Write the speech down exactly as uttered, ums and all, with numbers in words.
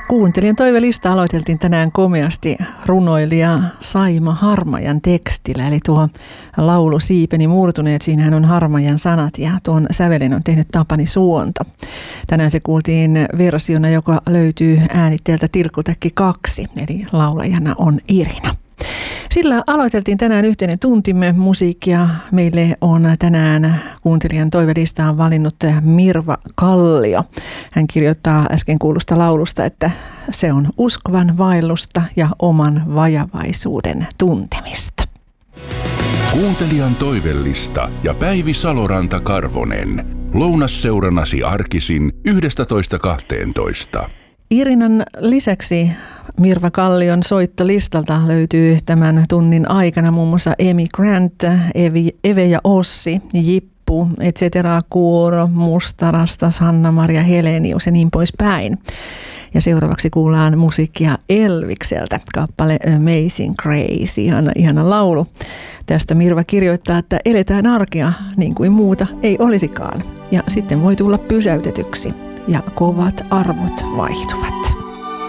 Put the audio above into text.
Kuuntelijan toivelista aloiteltiin tänään komeasti runoilija Saima Harmajan tekstillä, eli tuo laulu Siipeni murtuneet, siinähän on Harmajan sanat ja tuon sävelen on tehnyt Tapani Suonta. Tänään se kuultiin versiona, joka löytyy äänitteeltä Tilkkutäkki kaksi, eli laulajana on Irina. Sillä aloiteltiin tänään yhteinen tuntimme musiikkia. Meille on tänään kuuntelijan toivelistaan valinnut Mirva Kallio. Hän kirjoittaa äsken kuulusta laulusta, että se on uskovan vaellusta ja oman vajavaisuuden tuntemista. Kuuntelijan toivellista ja Päivi Saloranta-Karvonen. Lounasseurannasi arkisin yhdestätoista kahteentoista. Irinan lisäksi Mirva Kallion soittolistalta löytyy tämän tunnin aikana muun muassa Amy Grant, Evi, Eve ja Ossi, Jippu, et cetera, Kuoro, Mustarastas, Hanna-Maria Helenius ja niin poispäin. Ja seuraavaksi kuullaan musiikkia Elvikseltä, kappale Amazing Grace, ihana, ihana laulu. Tästä Mirva kirjoittaa, että eletään arkea niin kuin muuta ei olisikaan. Ja sitten voi tulla pysäytetyksi ja kovat arvot vaihtuvat.